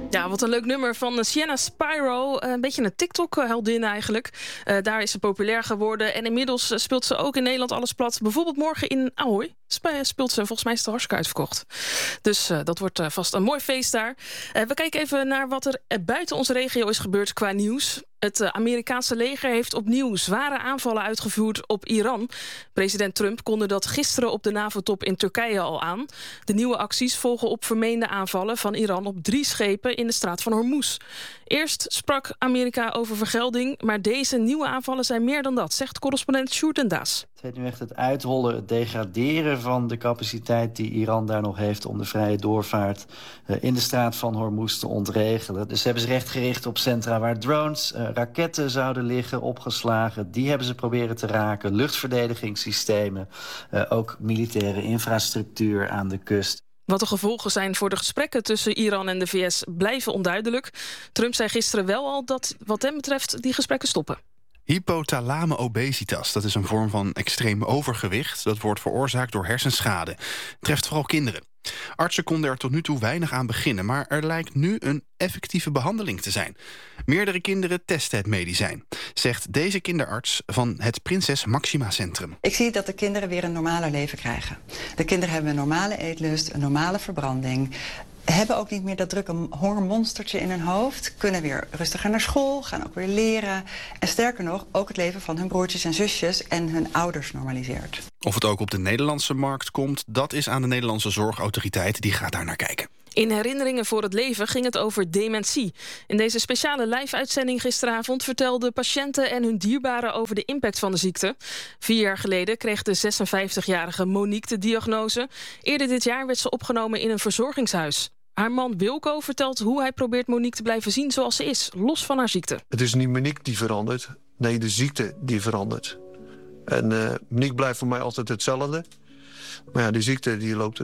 Ja, wat een leuk nummer van Sienna Spyro. Een beetje een TikTok-heldin eigenlijk. Daar is ze populair geworden. En inmiddels speelt ze ook in Nederland alles plat. Bijvoorbeeld morgen in Ahoy speelt ze. Volgens mij is het hartstikke uitverkocht. Dus dat wordt vast een mooi feest daar. We kijken even naar wat er buiten onze regio is gebeurd qua nieuws. Het Amerikaanse leger heeft opnieuw zware aanvallen uitgevoerd op Iran. President Trump kondigde dat gisteren op de NAVO-top in Turkije al aan. De nieuwe acties volgen op vermeende aanvallen van Iran op 3 schepen in de straat van Hormuz. Eerst sprak Amerika over vergelding, maar deze nieuwe aanvallen zijn meer dan dat, zegt correspondent Sjoerd den Daas. Het heet nu echt het uithollen, het degraderen van de capaciteit die Iran daar nog heeft om de vrije doorvaart in de straat van Hormuz te ontregelen. Dus hebben ze recht gericht op centra waar drones, raketten zouden liggen, opgeslagen. Die hebben ze proberen te raken, luchtverdedigingssystemen, ook militaire infrastructuur aan de kust. Wat de gevolgen zijn voor de gesprekken tussen Iran en de VS blijven onduidelijk. Trump zei gisteren wel al dat wat hem betreft die gesprekken stoppen. Hypothalame obesitas, dat is een vorm van extreem overgewicht. Dat wordt veroorzaakt door hersenschade. Het treft vooral kinderen. Artsen konden er tot nu toe weinig aan beginnen, maar er lijkt nu een effectieve behandeling te zijn. Meerdere kinderen testen het medicijn, zegt deze kinderarts van het Prinses Maxima Centrum. Ik zie dat de kinderen weer een normaler leven krijgen. De kinderen hebben een normale eetlust, een normale verbranding, hebben ook niet meer dat drukke hongermonstertje in hun hoofd, kunnen weer rustiger naar school, gaan ook weer leren. En sterker nog, ook het leven van hun broertjes en zusjes en hun ouders normaliseert. Of het ook op de Nederlandse markt komt, dat is aan de Nederlandse Zorgautoriteit. Die gaat daar naar kijken. In Herinneringen voor het Leven ging het over dementie. In deze speciale live-uitzending gisteravond vertelden patiënten en hun dierbaren over de impact van de ziekte. 4 jaar geleden kreeg de 56-jarige Monique de diagnose. Eerder dit jaar werd ze opgenomen in een verzorgingshuis. Haar man Wilco vertelt hoe hij probeert Monique te blijven zien zoals ze is, los van haar ziekte. Het is niet Monique die verandert, nee, de ziekte die verandert. En Monique blijft voor mij altijd hetzelfde. Maar ja, die ziekte,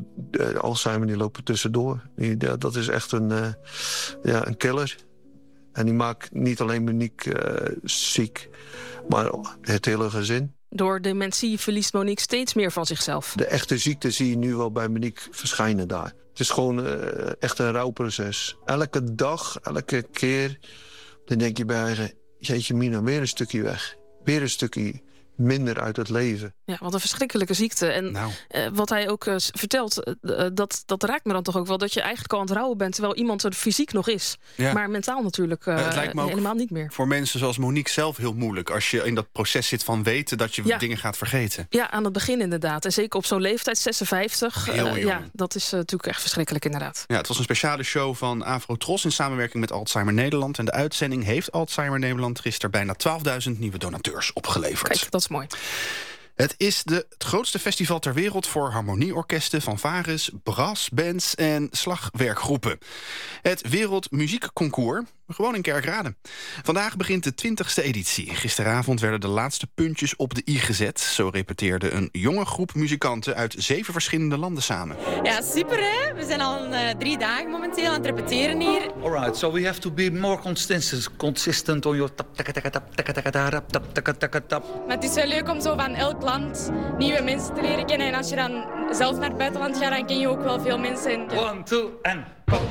de Alzheimer, die loopt er tussendoor. Dat is echt een killer. En die maakt niet alleen Monique ziek, maar het hele gezin. Door dementie verliest Monique steeds meer van zichzelf. De echte ziekte zie je nu wel bij Monique verschijnen daar. Het is gewoon echt een rouwproces. Elke dag, elke keer, dan denk je bij eigen, jeetje mina, weer een stukje weg. Weer een stukje minder uit het leven. Ja, wat een verschrikkelijke ziekte. En wat hij ook vertelt, dat raakt me dan toch ook wel, dat je eigenlijk al aan het rouwen bent, terwijl iemand er fysiek nog is. Ja. Maar mentaal natuurlijk het lijkt me ook helemaal niet meer. Voor mensen zoals Monique zelf heel moeilijk, als je in dat proces zit van weten dat je dingen gaat vergeten. Ja, aan het begin inderdaad. En zeker op zo'n leeftijd, 56. Dat is natuurlijk echt verschrikkelijk inderdaad. Ja, het was een speciale show van Afro-Tros in samenwerking met Alzheimer Nederland. En de uitzending heeft Alzheimer Nederland gisteren bijna 12.000 nieuwe donateurs opgeleverd. Kijk, dat is mooi. Het is het grootste festival ter wereld voor harmonieorkesten, fanfares, brassbands en slagwerkgroepen. Het Wereldmuziekconcours, gewoon in Kerkrade. Vandaag begint de 20e editie. Gisteravond werden de laatste puntjes op de i gezet. Zo repeteerde een jonge groep muzikanten uit 7 verschillende landen samen. Ja, super hè. We zijn al 3 dagen momenteel aan het repeteren hier. Alright, so we have to be more consistent on your tap, tap. Maar het is wel leuk om zo van elk land nieuwe mensen te leren kennen. En als je dan zelf naar het buitenland gaat, dan ken je ook wel veel mensen. 1, 2 en...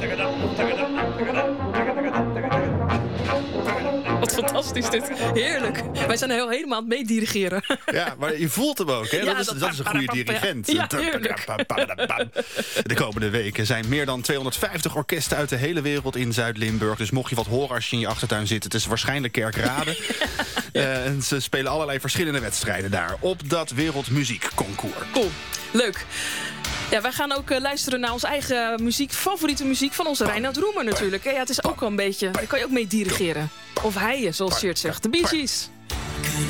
Wat fantastisch dit. Heerlijk. Wij zijn helemaal aan het meedirigeren. Ja, maar je voelt hem ook, hè? Ja, dat is een goede dirigent. Ja, heerlijk. De komende weken zijn meer dan 250 orkesten uit de hele wereld in Zuid-Limburg. Dus mocht je wat horen als je in je achtertuin zit, het is waarschijnlijk Kerkrade. En ze spelen allerlei verschillende wedstrijden daar op dat Wereldmuziekconcours. Cool. Leuk. Ja, wij gaan ook luisteren naar onze eigen muziek, favoriete muziek van onze Reinhard Roemer natuurlijk. Ja, het is ook wel een beetje, daar kan je ook mee dirigeren. Of hij, zoals Sjeerd zegt, de Bee Gees.